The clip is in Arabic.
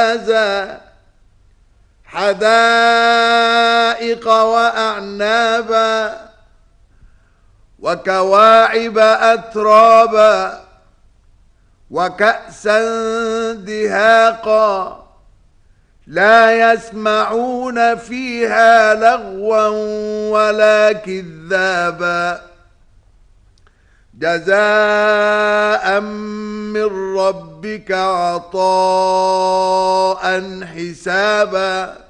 أفافا حدائق وأعنابا وكواعب أترابا وكأسا دهاقا لا يسمعون فيها لغوا ولا كذابا جزاء من ربك عطاء حسابا